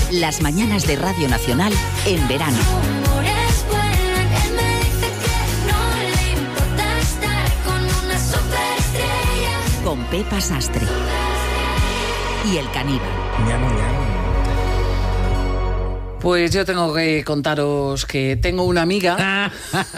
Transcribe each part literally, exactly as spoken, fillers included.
Las mañanas de Radio Nacional en verano. Con Pepa Sastre y el caníbal. Ñamo, ñamo. Pues yo tengo que contaros que tengo una amiga,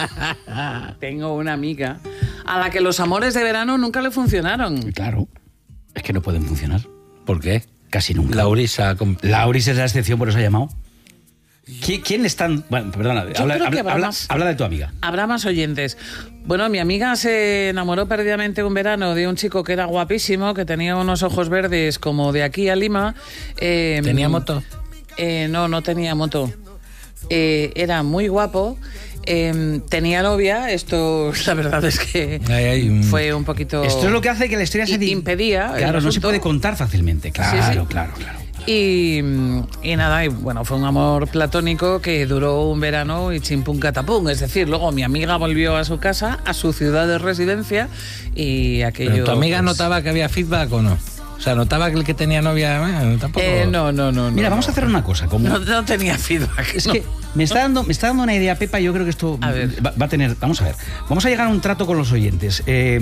tengo una amiga a la que los amores de verano nunca le funcionaron. Claro, es que no pueden funcionar. ¿Por qué? Casi nunca. Laurisa. Lauris es la excepción, por eso ha llamado. ¿Quién, quién están...? Bueno, perdona, Yo habla, creo que habla, habrá habla, más. habla de tu amiga. Habrá más oyentes. Bueno, mi amiga se enamoró perdidamente un verano de un chico que era guapísimo, que tenía unos ojos verdes como de aquí a Lima. Eh, ¿Tenía moto? Eh, no, no tenía moto. Eh, era muy guapo. Eh, tenía novia. Esto, la verdad es que Ay, ay, mm. fue un poquito... Esto es lo que hace que la historia se... i- impedía el Claro, no se asunto. puede contar fácilmente. Claro, Sí, sí. claro, claro. Y, y nada, y bueno, fue un amor platónico que duró un verano y chimpún catapum. Es decir, luego mi amiga volvió a su casa, a su ciudad de residencia, y aquello... ¿Pero tu amiga pues, notaba que había feedback o no? O sea, ¿notaba que el que tenía novia eh, tampoco? Eh, no, no, no. Mira, no, vamos no. a hacer una cosa. Como... No, no tenía feedback. Es no. que me está dando, me está dando una idea, Pepa, y yo creo que esto A ver. va, va a tener... Vamos a ver. Vamos a llegar a un trato con los oyentes. Eh,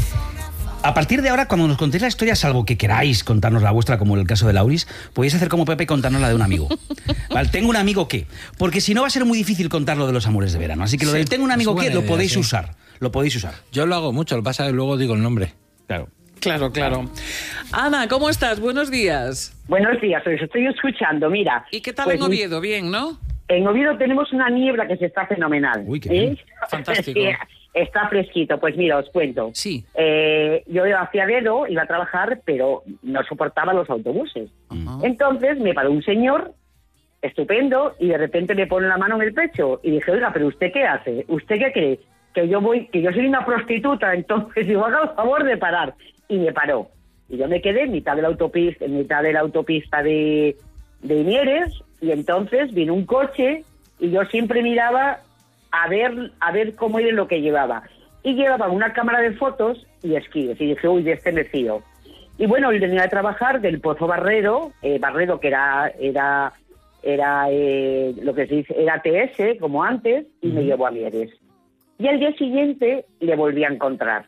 a partir de ahora, cuando nos contéis la historia, salvo que queráis contarnos la vuestra, como en el caso de Lauris, podéis hacer como Pepe y contarnos la de un amigo. ¿Vale? Tengo un amigo que... Porque si no va a ser muy difícil contar lo de los amores de verano. Así que lo Sí, del tengo un amigo es que buena lo idea, podéis sí. usar. Lo podéis usar. Yo lo hago mucho, lo que pasa es que luego digo el nombre. Claro. Claro, claro. Ana, ¿cómo estás? Buenos días. Buenos días, os estoy escuchando. Mira, ¿Y qué tal pues, en Oviedo? Bien, ¿no? en Oviedo tenemos una niebla que se está fenomenal. Uy, qué bien. Fantástico. Sí, está fresquito. Pues mira, os cuento. Sí. Eh, yo hacía dedo, iba a trabajar, pero no soportaba los autobuses. Ajá. Entonces me paró un señor estupendo y de repente me pone la mano en el pecho y dije, oiga, pero ¿usted qué hace? ¿Usted qué cree? Que yo voy, que yo soy una prostituta, entonces digo, haga el favor de parar. Y me paró. Y yo me quedé en mitad de la autopista, en mitad de la autopista de, de Mieres, y entonces vino un coche y yo siempre miraba a ver, a ver cómo era lo que llevaba. Y llevaba una cámara de fotos y esquíes. Y dije, uy, de este me fío. Y bueno, él venía a trabajar del Pozo Barredo, eh, Barredo que era, era, era eh, lo que se dice, era T S, como antes, y me llevó a Mieres. Y al día siguiente le volví a encontrar.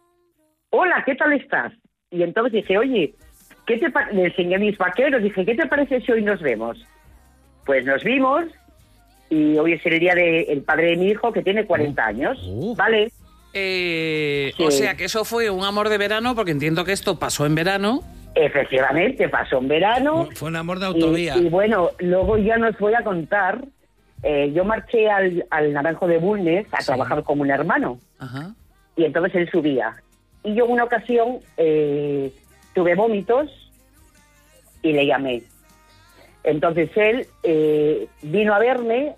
Hola, ¿qué tal estás? Y entonces dije, oye, ¿qué te pa-? Le enseñé mis vaqueros, dije, ¿qué te parece si hoy nos vemos? Pues nos vimos, y hoy es el día del padre de mi hijo, que tiene cuarenta años, Oh. ¿vale? Eh, Sí. O sea, que eso fue un amor de verano, porque entiendo que esto pasó en verano. Efectivamente, pasó en verano. Fue un amor de Y, autovía. y bueno, luego ya nos voy a contar, eh, yo marché al, al Naranjo de Bulnes a Sí. trabajar como un hermano, Ajá. y entonces él subía. Y yo en una ocasión eh, tuve vómitos y le llamé. Entonces él eh, vino a verme